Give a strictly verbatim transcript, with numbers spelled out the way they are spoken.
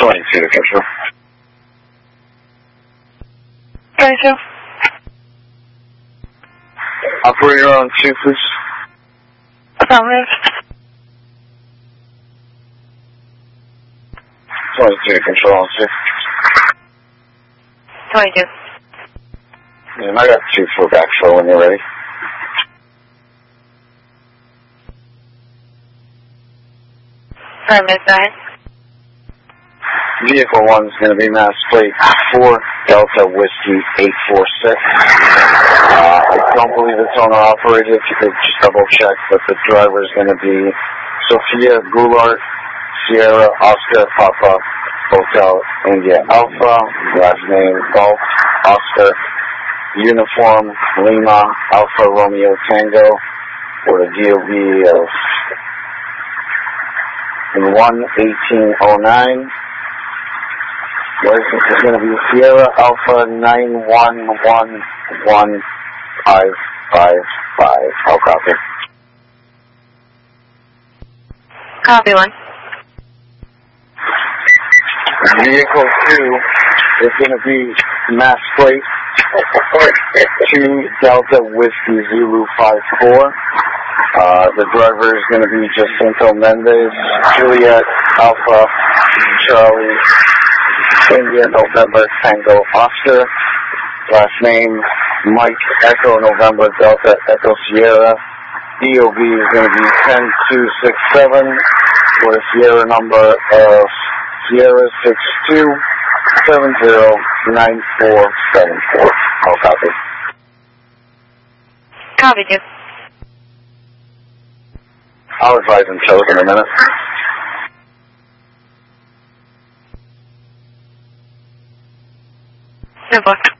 twenty-two, control. twenty-two. Operator on two, please. Affirmative. twenty-two, control on two. twenty-two. And I got two for backfill when you're ready. Affirmative, go ahead. Vehicle one is going to be mass plate four Delta Whiskey eight four six. Uh, I don't believe it's owner operated. If you could just double check, but the driver is going to be Sophia Goulart, Sierra Oscar Papa Hotel India Alpha, last name Golf Oscar, uniform Lima Alpha Romeo Tango, for a D O B of one eighteen oh nine. License is going to be Sierra Alpha nine one one one five five five. I'll copy. Copy one. Vehicle two is going to be mass plate two Delta Whiskey Zulu five four. Uh, the driver is going to be Jacinto Mendez, Juliet Alpha Charlie India November Tango Oscar. Last name Mike Echo November Delta Echo Sierra. D O B is going to be ten two six seven with a Sierra number of Sierra six two seven zero nine four seven four. I'll copy. Copy two. I'll advise him shows in a minute. No book.